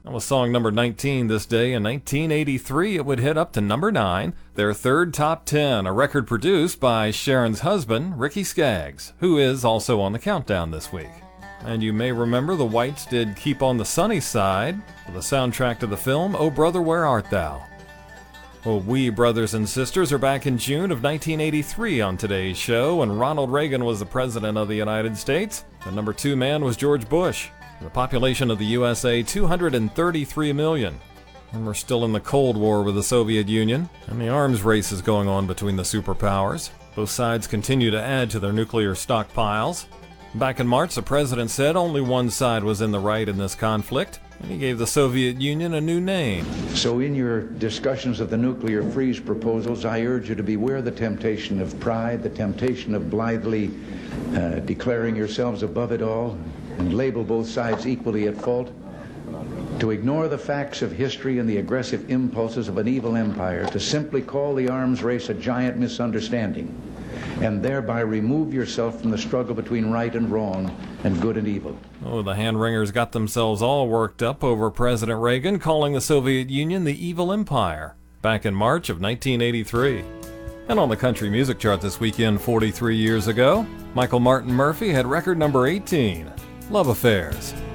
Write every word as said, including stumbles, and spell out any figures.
That was song number nineteen this day. In nineteen eighty-three, it would hit up to number nine, their third top ten, a record produced by Sharon's husband, Ricky Skaggs, who is also on the countdown this week. And you may remember the Whites did Keep on the Sunny Side, for the soundtrack to the film Oh Brother, Where Art Thou? Well, we brothers and sisters are back in June of nineteen eighty-three on today's show, when Ronald Reagan was the President of the United States. The number two man was George Bush. The population of the U S A, two hundred thirty-three million. And we're still in the Cold War with the Soviet Union, and the arms race is going on between the superpowers. Both sides continue to add to their nuclear stockpiles. Back in March, the president said only one side was in the right in this conflict, and he gave the Soviet Union a new name. So in your discussions of the nuclear freeze proposals, I urge you to beware the temptation of pride, the temptation of blithely uh, declaring yourselves above it all, and label both sides equally at fault, to ignore the facts of history and the aggressive impulses of an evil empire, to simply call the arms race a giant misunderstanding, and thereby remove yourself from the struggle between right and wrong and good and evil. Oh, the hand-wringers got themselves all worked up over President Reagan calling the Soviet Union the evil empire, back in March of nineteen eighty-three. And on the country music chart this weekend, forty-three years ago, Michael Martin Murphey had record number eighteen, Love Affairs.